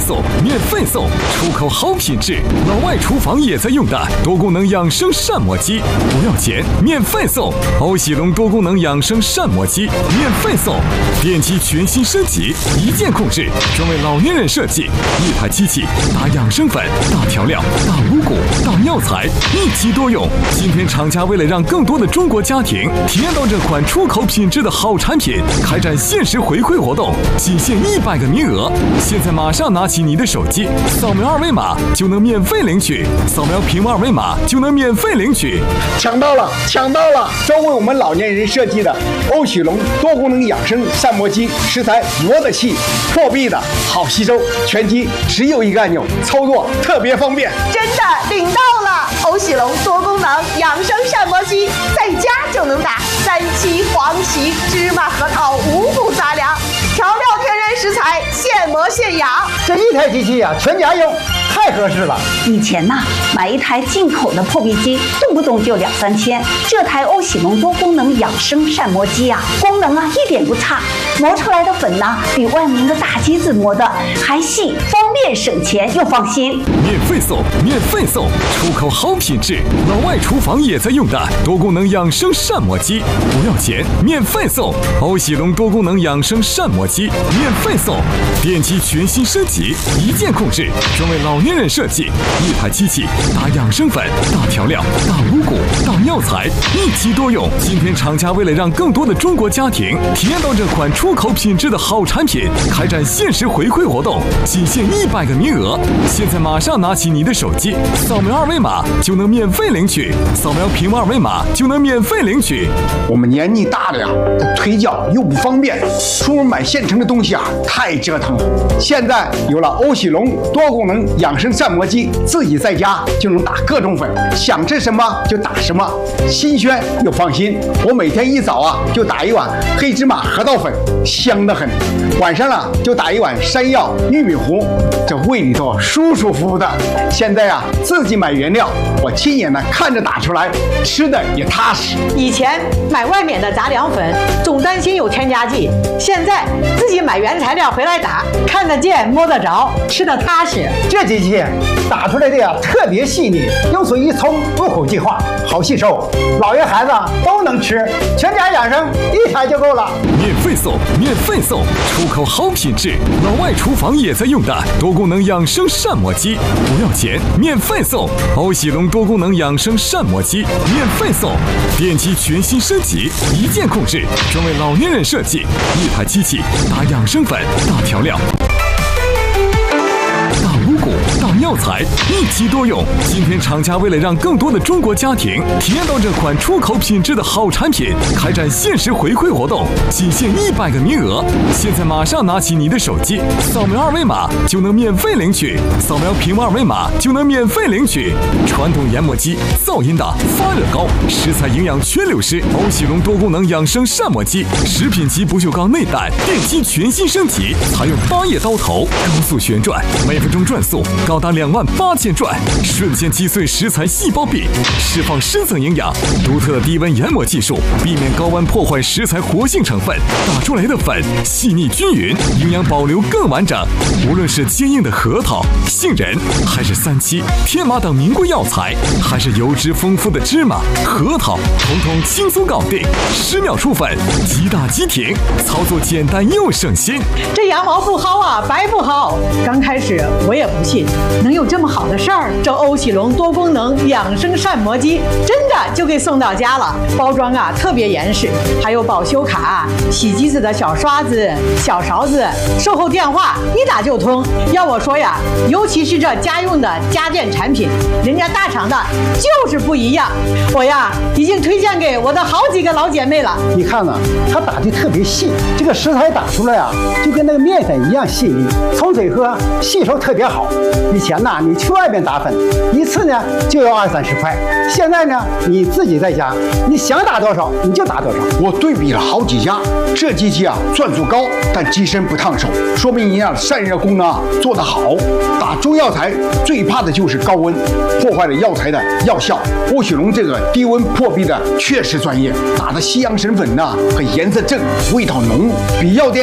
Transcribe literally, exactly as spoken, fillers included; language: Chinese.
送，免费送，出口好品质，老外厨房也在用的多功能养生膳魔机，不要钱，免费送。欧喜龙多功能养生膳魔机免费送，电机全新升级，一键控制，专为老年人设计，一台机器打养生粉、打调料、打五谷、打药材，一机多用。今天厂家为了让更多的中国家庭体验到这款出口品质的好产品，开展限时回馈活动，仅限一百个名额。现在马上拿起你的手机，扫描二维码就能免费领取，扫描屏幕二维码就能免费领取。 抢到了，抢到了！专为我们老年人设计的欧喜龙多功能养生膳魔机，食材磨得细，破壁的，好吸收，全机只有一个按钮，操作特别方便。 真的领到了！欧喜龙多功能养生膳魔机，在家就能打三七、黄芪、芝麻、核桃、五谷杂粮，调料天然食材，现磨现养。 这一台机器呀、啊，全家用，太合适了。 以前呐，买一台进口的破壁机，动不动就两三千。这台欧喜龙多功能养生膳魔机啊，功能啊一点不差，磨出来的粉呢，比万能的大机子磨的还细，方便省钱又放心。 免费送，免费送，出口好品质，老外厨房也在用的多功能养生膳魔机，不要钱，免费送。欧喜龙多功能养生膳魔机免费送，电机全新升级，一键控制，专为老年人设计，一台机器打养生粉、打调料、打五谷、打药材，一机多用。今天厂家为了让更多的中国家庭体验到这款出口品质的好产品，开展限时回馈活动，仅限一百个名额。现在马上拿起你的手机，扫描二维码就能免费领取，扫描屏幕二维码就能免费领取。 我们年纪大了呀，腿脚又不方便，出门买现成的东西啊，太折腾了。现在有了欧喜龙多功能养生膳魔机，自己在家就能打各种粉，想吃什么就打什么，新鲜又放心。我每天一早啊就打一碗黑芝麻核桃粉，香得很；晚上啊就打一碗山药玉米糊，这胃里头舒舒服服的。现在啊自己买原料，我亲眼的看着打出来，吃的也踏实。 以前买外面的杂粮粉，总担心有添加剂，现在自己买原材料回来打，看得见摸得着，吃得踏实。 这机器打出来的呀特别细腻，用水一冲，入口即化，好吸收，老爷孩子都能吃，全家养生一台就够了。 免费送，免费送，出口好品质，老外厨房也在用的多功能养生膳魔机，不要钱，免费送。欧喜龙多功能养生膳魔机免费送，电机全新升级，一键控制，专为老年人设计，一台机器打养生粉、打调料、打五谷、打药材，一机多用。今天厂家为了让更多的中国家庭体验到这款出口品质的好产品，开展限时回馈活动，仅限一百个名额。现在马上拿起你的手机，扫描二维码就能免费领取，扫描屏幕二维码就能免费领取。传统研磨机噪音大、发热高，食材营养全流失。欧喜龙多功能养生膳魔机，食品级不锈钢内胆，电机全新升级，采用八叶刀头，高速旋转，每分钟转速高达两万八千转，瞬间击碎食材细胞壁，释放深层营养。独特的低温研磨技术，避免高温破坏食材活性成分，打出来的粉细腻均匀，营养保留更完整。无论是坚硬的核桃、杏仁，还是三七、天麻等名贵药材，还是油脂丰富的芝麻、核桃，统统轻松搞定，十秒出粉，即打即停，操作简单又省心。 这羊毛不薅啊，白不薅。刚开始我也不信能有这么好的事儿，这欧喜龙多功能养生膳魔机真的就给送到家了，包装啊特别严实，还有保修卡、洗机子的小刷子、小勺子，售后电话一打就通。要我说呀，尤其是这家用的家电产品，人家大厂的就是不一样。我呀已经推荐给我的好几个老姐妹了。 你看呢、啊，它打的特别细，这个食材打出来啊，就跟那个面粉一样细腻，冲水喝吸收特别好。以前呢，你去外边打粉，一次呢就要二三十块，现在呢你自己在家，你想打多少你就打多少。我对比了好几家，这机器啊转速高，但机身不烫手，说明人家散热功能啊做得好。打中药材最怕的就是高温，破坏了药材的药效。欧喜龙这个低温破壁的确实专业，打的西洋参粉呢，很颜色正，味道浓，比药店